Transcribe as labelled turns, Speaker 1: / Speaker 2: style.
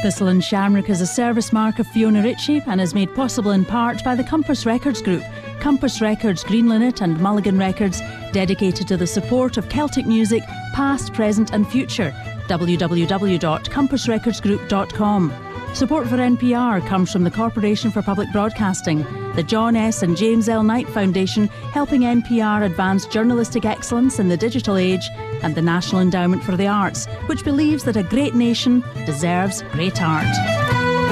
Speaker 1: Thistle and Shamrock is a service mark of Fiona Ritchie and is made possible in part by the Compass Records Group. Compass Records, Green Linnet and Mulligan Records, dedicated to the support of Celtic music, past, present and future. www.compassrecordsgroup.com. Support for NPR comes from the Corporation for Public Broadcasting, the John S. and James L. Knight Foundation, helping NPR advance journalistic excellence in the digital age, and the National Endowment for the Arts, which believes that a great nation deserves great art.